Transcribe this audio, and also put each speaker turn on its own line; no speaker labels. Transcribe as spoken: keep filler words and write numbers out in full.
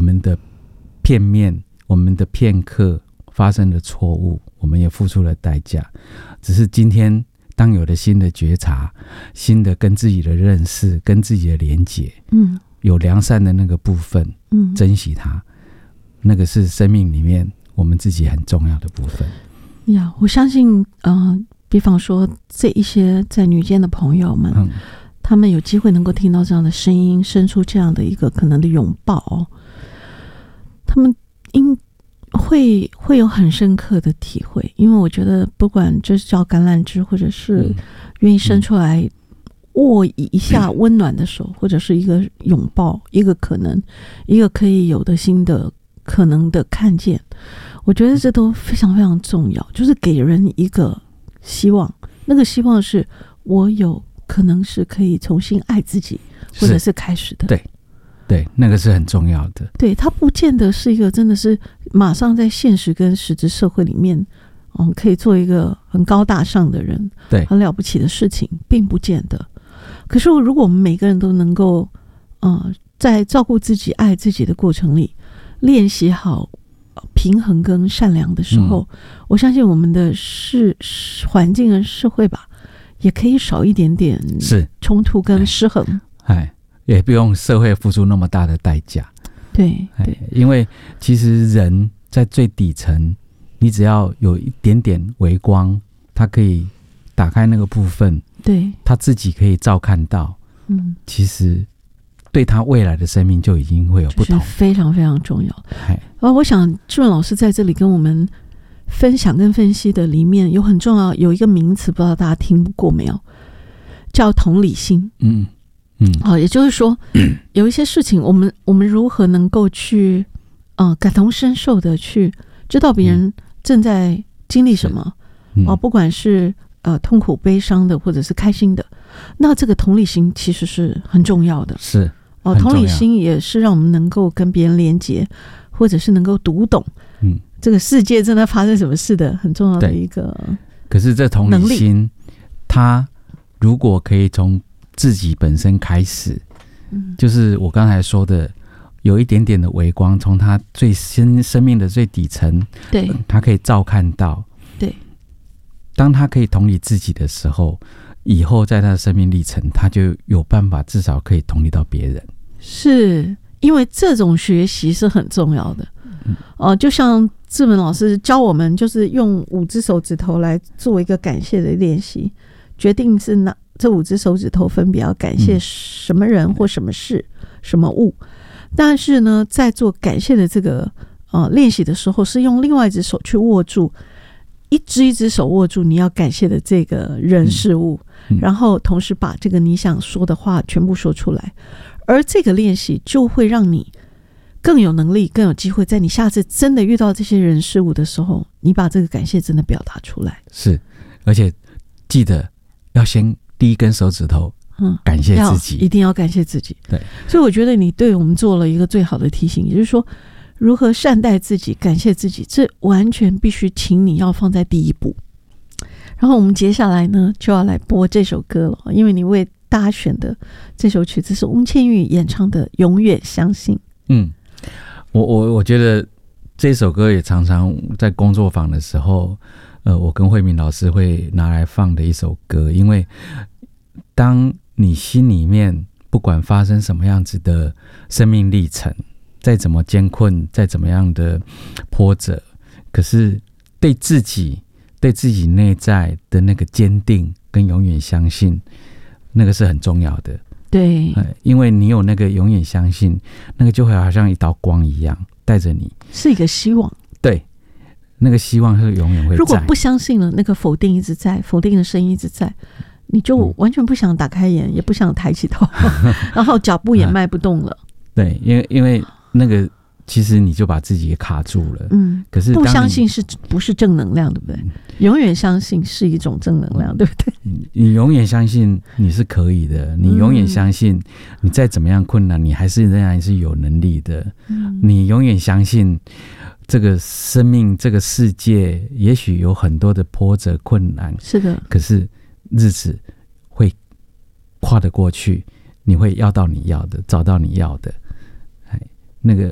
们的片面，我们的片刻发生的错误，我们也付出了代价。只是今天当有了新的觉察，新的跟自己的认识，跟自己的连结，嗯，有良善的那个部分，嗯，珍惜它，那个是生命里面我们自己很重要的部分。
呀，我相信，呃，比方说这一些在女间的朋友们，嗯，他们有机会能够听到这样的声音，生出这样的一个可能的拥抱，哦，他们应会会有很深刻的体会。因为我觉得不管这是叫橄榄枝，或者是愿意伸出来握一下温暖的手，嗯，或者是一个拥抱，一个可能，一个可以有的新的可能的看见，我觉得这都非常非常重要，就是给人一个希望。那个希望是我有可能是可以重新爱自己，或者是开始的。
对对，那个是很重要的。
对，它不见得是一个真的是马上在现实跟实质社会里面，嗯，可以做一个很高大上的人，
对，
很了不起的事情，并不见得。可是如果我们每个人都能够，呃，在照顾自己、爱自己的过程里，练习好平衡跟善良的时候，嗯，我相信我们的世环境跟社会吧，也可以少一点点是冲突跟失衡。
哎，也不用社会付出那么大的代价。
对对，
因为其实人在最底层，你只要有一点点微光，它可以打开那个部分，对，他自己可以照看到，嗯，其实对他未来的生命就已经会有不同，
就是非常非常重要。而我想志文老师在这里跟我们分享跟分析的里面有很重要，有一个名词，不知道大家听过没有，叫同理心。嗯嗯，好，也就是说，嗯，有一些事情，我们我们如何能够去，呃，感同身受的去知道别人正在经历什么，嗯，哦，不管是呃痛苦、悲伤的，或者是开心的，那这个同理心其实是很重要的。
是
哦，同理心也是让我们能够跟别人连结，或者是能够读懂，嗯，这个世界正在发生什么事的很重要的一个能力。
可是这同理心，它如果可以从自己本身开始，嗯，就是我刚才说的，有一点点的微光，从他最深生命的最底层，对，他可以照看到，对。当他可以同理自己的时候，以后在他的生命历程，他就有办法至少可以同理到别人。
是因为这种学习是很重要的，嗯呃、就像志文老师教我们，就是用五只手指头来做一个感谢的练习，决定是哪这五只手指头分别要感谢什么人或什么事，嗯，什么物。但是呢，在做感谢的这个呃练习的时候，是用另外一只手去握住，一只一只手握住你要感谢的这个人事物，嗯嗯，然后同时把这个你想说的话全部说出来。而这个练习就会让你更有能力，更有机会，在你下次真的遇到这些人事物的时候，你把这个感谢真的表达出来。
是，而且记得要先第一根手指头，嗯，感谢自己，
一定要感谢自己。对，所以我觉得你对我们做了一个最好的提醒，也就是说，如何善待自己、感谢自己，这完全必须请你要放在第一步。然后我们接下来呢，就要来播这首歌了，因为你为大家选的这首曲子是翁倩玉演唱的《永远相信》。
嗯，我我我觉得这首歌也常常在工作坊的时候，呃，我跟慧敏老师会拿来放的一首歌，因为当你心里面不管发生什么样子的生命历程，再怎么艰困，再怎么样的波折，可是对自己对自己内在的那个坚定跟永远相信，那个是很重要的。
对，
呃、因为你有那个永远相信，那个就会好像一道光一样带着你，
是一个希望。
对，那个希望是永远会在。
如果不相信了，那个否定一直在，否定的声音一直在，你就完全不想打开眼，嗯、也不想抬起头，然后脚步也迈不动了。
对，因为因为那个其实你就把自己给卡住了。嗯，可是
不相信是不是正能量，对不对？永远相信是一种正能量，对不对？
你永远相信你是可以的，你永远相信你再怎么样困难，你还是仍然是有能力的。嗯，你永远相信这个生命、这个世界，也许有很多的波折、困难，
是的，
可是日子会跨得过去，你会要到你要的，找到你要的。那个